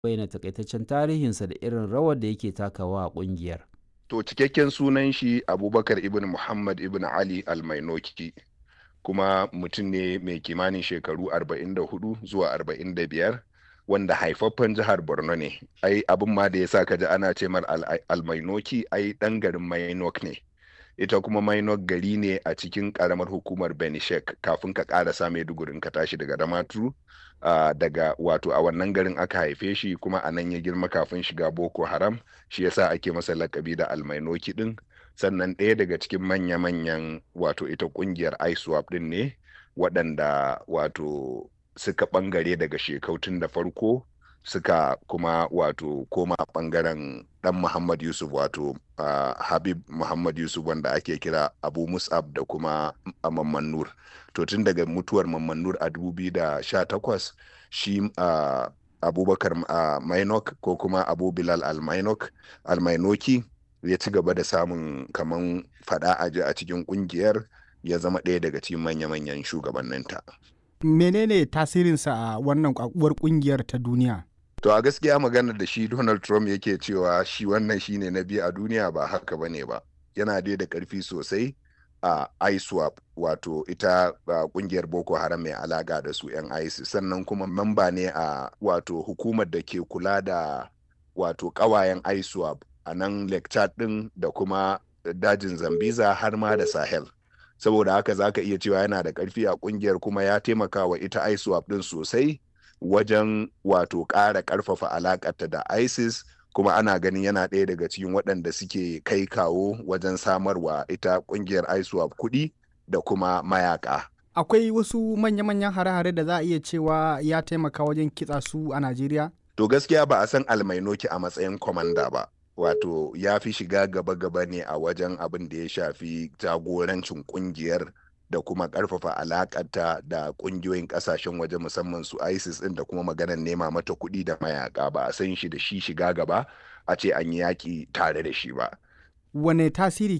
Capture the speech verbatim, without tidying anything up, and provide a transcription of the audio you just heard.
bayyana takaitaccen tarihinsa da irin rawar da yake takawa a ƙungiyar. To cikakken sunan shi Abubakar ibn Muhammad ibn Ali Almainoki, kuma mutum ne mai kimanin shekaru arba'in da hudu zuwa arba'in da biyar, wanda haifaffen jihar Borno ne. Ai abin ma da ya sa ka ji ana ce mar Almainoki ai ɗan garin Mainok ne. Ita kuma Mainok gari ne a cikin ƙaramar hukumar Benishek kafin ka ƙarasa Maiduguri ka tashi daga Damaturu. Uh, daga wato a wannan garin aka haife shi, kuma a nan ya girma kafin shiga Boko Haram, shi yasa ake masa lakabi da Almainoki din. Sannan ɗaya daga cikin manya-manyan wato ita kungiyar ISWAP din ne, waɗanda wato suka ɓangare daga shekau tun da farko, suka kuma wato koma ɓangaren ɗan Muhammad Yusuf wato uh, Habib Muhammad Yusuf, wanda ake kira Abu Mus'ab da kuma Mamman Nur. To tun daga mutuwar Mamman Nur a dubu biyu da sha takwas, shi uh, Abubakar uh, Mainok ko kuma Abu Bilal Al-Mainok Almainoki ya ci gaba da samun kaman fada aji a cikin kungiyar, ya zama ɗaya daga cikin manya-manyan shugabanninta. Menene tasirinsa a wannan uwar kungiyar ta duniya? To a gaskiya maganar da shi Donald Trump yake cewa shi wannan shine na biyu a duniya, ba haka bane ba. Yana dai da ƙarfi sosai a uh, ISWAP, wato ita uh, kungiyar Boko Haram mai alaka da su 'yan ISIS, sannan kuma mamba ne a uh, wato hukumar da ke kula da wato ƙawayen ISWAP a nan Lake Chad din da kuma dajin Zambiza har ma da Sahel. Saboda haka zaka iya cewa yana da ƙarfi a kungiyar, kuma ya taimaka wa ita ISWAP din sosai wajen wato ƙara ƙarfafa alaƙarta da ISIS, kuma ana ganin yana ɗaya daga cikin waɗanda suke kai kawo wajen samarwa ita ƙungiyar ISWAP kuɗi da kuma mayaka. Akwai wasu manya-manyan hare-hare da za a iya cewa ya taimaka wajen kitsa su a Najeriya? To gaskiya ba a san Almainoki a matsayin kwamanda ba. Wato ya fi shiga gaba-gaba ne a wajen abin da ya shafi jagorancin ƙungiyar da kuma ƙarfafa alaƙarta da ƙungiyoyin ƙasashen waje, musamman su ISIS ɗin, da kuma maganar nema mata kuɗi da mayaka. Ba a san shi da shi shiga gaba a ce an yi yaƙi tare da shi ba. Wane tasiri